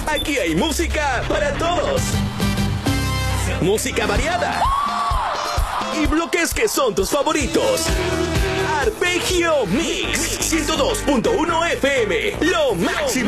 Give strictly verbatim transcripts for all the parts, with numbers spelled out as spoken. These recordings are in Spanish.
Aquí hay música para todos. Música variada. Y bloques que son tus favoritos. Arpegio Mix ciento dos punto uno F M. Lo máximo.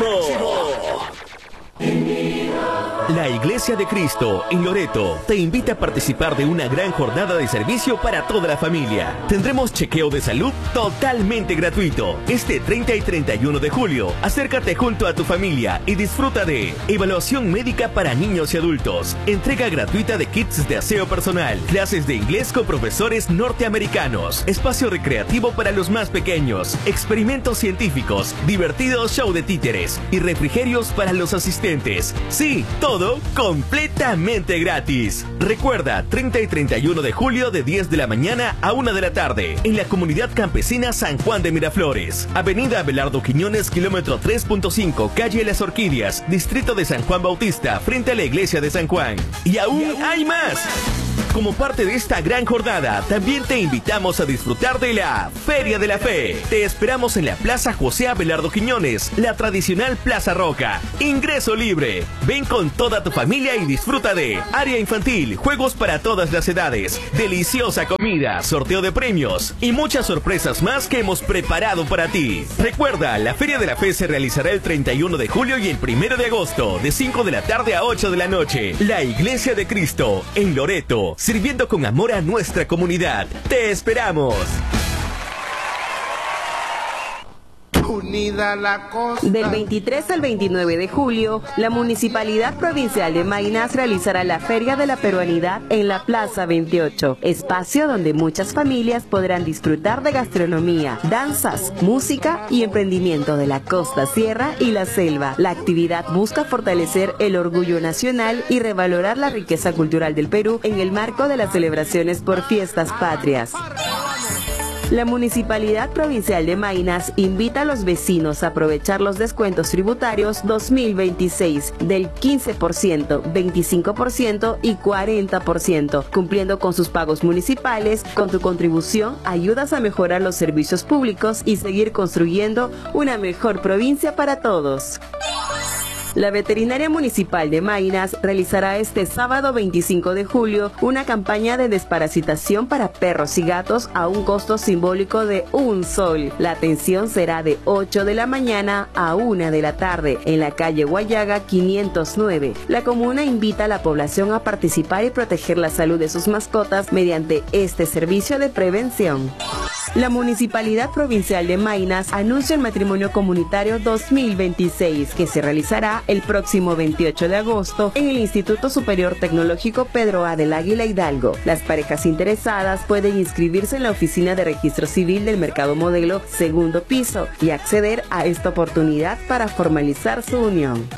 La Iglesia de Cristo en Loreto te invita a participar de una gran jornada de servicio para toda la familia. Tendremos chequeo de salud totalmente gratuito. Este treinta y treinta y uno de julio, acércate junto a tu familia y disfruta de evaluación médica para niños y adultos, entrega gratuita de kits de aseo personal, clases de inglés con profesores norteamericanos, espacio recreativo para los más pequeños, experimentos científicos, divertidos show de títeres y refrigerios para los asistentes. Sí, todo completamente gratis. Recuerda, treinta y treinta y uno de julio de diez de la mañana a una de la tarde, en la Comunidad Campesina San Juan de Miraflores. Avenida Abelardo Quiñones, kilómetro tres punto cinco, calle Las Orquídeas, distrito de San Juan Bautista, frente a la Iglesia de San Juan. Y aún, y aún hay más. Como parte de esta gran jornada, también te invitamos a disfrutar de la Feria de la Fe. Te esperamos en la Plaza José Abelardo Quiñones, la tradicional Plaza Roca. Ingreso libre. Ven con toda tu familia y disfruta de área infantil, juegos para todas las edades, deliciosa comida, sorteo de premios y muchas sorpresas más que hemos preparado para ti. Recuerda, la Feria de la Fe se realizará el treinta y uno de julio y el primero de agosto, de cinco de la tarde a ocho de la noche. La Iglesia de Cristo, en Loreto, sirviendo con amor a nuestra comunidad. ¡Te esperamos! Unida la costa. Del veintitrés al veintinueve de julio, la Municipalidad Provincial de Maynas realizará la Feria de la Peruanidad en la Plaza veintiocho, espacio donde muchas familias podrán disfrutar de gastronomía, danzas, música y emprendimiento de la costa, sierra y la selva. La actividad busca fortalecer el orgullo nacional y revalorar la riqueza cultural del Perú en el marco de las celebraciones por fiestas patrias. La Municipalidad Provincial de Maynas invita a los vecinos a aprovechar los descuentos tributarios dos mil veintiséis del quince por ciento, veinticinco por ciento y cuarenta por ciento. Cumpliendo con sus pagos municipales, con tu contribución ayudas a mejorar los servicios públicos y seguir construyendo una mejor provincia para todos. La Veterinaria Municipal de Maynas realizará este sábado veinticinco de julio una campaña de desparasitación para perros y gatos a un costo simbólico de un sol. La atención será de ocho de la mañana a una de la tarde en la calle Guayaga quinientos nueve. La comuna invita a la población a participar y proteger la salud de sus mascotas mediante este servicio de prevención. La Municipalidad Provincial de Maynas anuncia el matrimonio comunitario dos mil veintiséis, que se realizará el próximo veintiocho de agosto en el Instituto Superior Tecnológico Pedro A. del Águila Hidalgo. Las parejas interesadas pueden inscribirse en la Oficina de Registro Civil del Mercado Modelo, segundo piso, y acceder a esta oportunidad para formalizar su unión.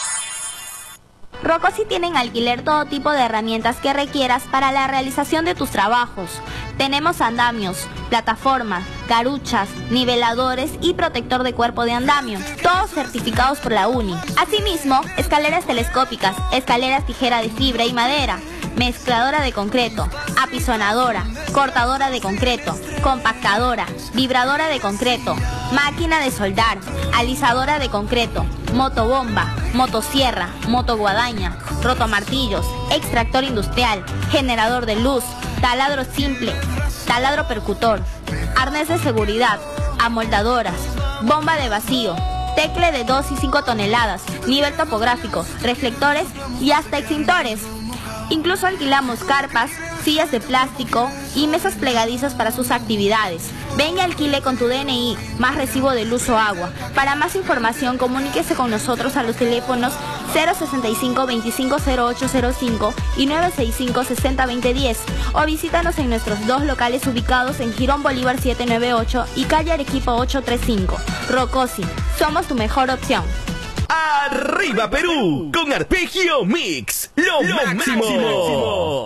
Rocosi tiene en alquiler todo tipo de herramientas que requieras para la realización de tus trabajos. Tenemos andamios, plataformas, caruchas, niveladores y protector de cuerpo de andamio, todos certificados por la UNI. Asimismo, escaleras telescópicas, escaleras tijera de fibra y madera, mezcladora de concreto, apisonadora, cortadora de concreto, compactadora, vibradora de concreto, máquina de soldar, alisadora de concreto, motobomba, motosierra, motoguadaña, rotomartillos, extractor industrial, generador de luz, taladro simple, taladro percutor, arnés de seguridad, amoldadoras, bomba de vacío, tecle de dos y cinco toneladas, nivel topográfico, reflectores y hasta extintores. Incluso alquilamos carpas, sillas de plástico y mesas plegadizas para sus actividades. Ven y alquile con tu D N I más recibo de luz o agua. Para más información, comuníquese con nosotros a los teléfonos cero sesenta y cinco, veinticinco cero ocho cero cinco y nueve seis cinco, sesenta veinte diez o visítanos en nuestros dos locales ubicados en Girón Bolívar setecientos noventa y ocho y calle Arequipa ochocientos treinta y cinco. Rocosi, somos tu mejor opción. ¡Arriba Perú! Con Arpegio Mix, lo, lo máximo. máximo.